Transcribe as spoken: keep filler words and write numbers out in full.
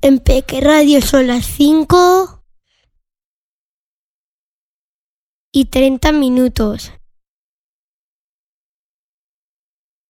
En Peque Radio son las cinco y treinta minutos.